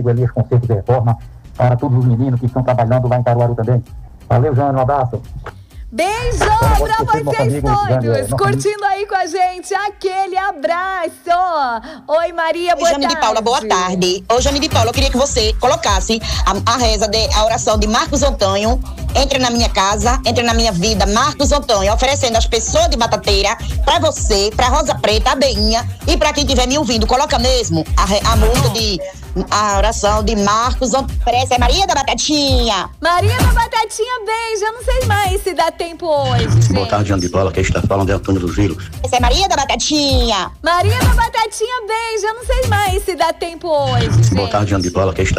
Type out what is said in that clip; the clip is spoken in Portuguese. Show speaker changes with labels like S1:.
S1: Elias Conceito de Reforma, para todos os meninos que estão trabalhando lá em Caruaru também. Valeu, Jânio, um abraço.
S2: Beijo pra vocês todos, curtindo aí com a gente, aquele abraço. Oi, Maria, boa tarde.
S3: Jane de Paula, boa tarde. Ô, Jane de Paula, eu queria que você colocasse a reza, a oração de Marcos Antônio. Entre na minha casa, entre na minha vida, Marcos Antônio, oferecendo às pessoas de Batateira, pra você, pra Rosa Preta, a Beinha e pra quem estiver me ouvindo. Coloca mesmo a música a oração de Marcos Antônio. Parece Maria da Batatinha.
S2: Maria da Batatinha, beijo. Eu não sei mais se dá tempo hoje, gente.
S4: Boa tarde, Jane de Paula, quem está falando é Antônio dos Vilos.
S3: Essa é Maria da Batatinha.
S2: Maria da Batatinha, beijo. Eu não sei mais se dá tempo hoje, gente.
S4: Boa tarde, Jane de Paula, quem está